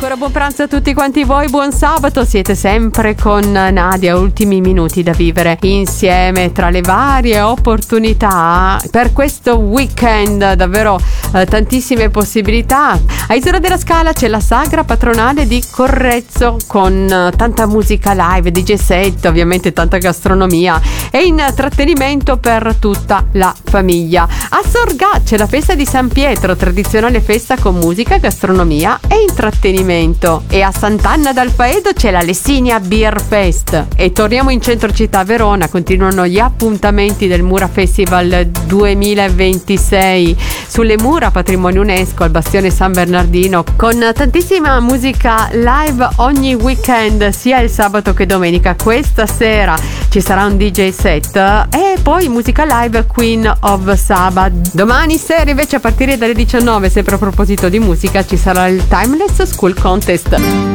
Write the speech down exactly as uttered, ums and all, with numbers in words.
Ancora buon pranzo a tutti quanti voi, buon sabato, siete sempre con Nadia, ultimi minuti da vivere insieme tra le varie opportunità per questo weekend, davvero eh, tantissime possibilità. A Isola della Scala c'è la sagra patronale di Correzzo con eh, tanta musica live, D J set, ovviamente tanta gastronomia e intrattenimento per tutta la famiglia. A Sorgà c'è la festa di San Pietro, tradizionale festa con musica, gastronomia e intrattenimento. E a Sant'Anna d'Al Faedo c'è la Lessinia Beer Fest. E torniamo in centro città a Verona, continuano gli appuntamenti del Mura Festival duemilaventisei sulle mura patrimonio UNESCO al Bastione San Bernardino, con tantissima musica live ogni weekend, sia il sabato che domenica. Questa sera ci sarà un D J set e poi musica live Queen of Saba. Domani sera invece a partire dalle diciannove, sempre a proposito di musica, ci sarà il Timeless School Contest.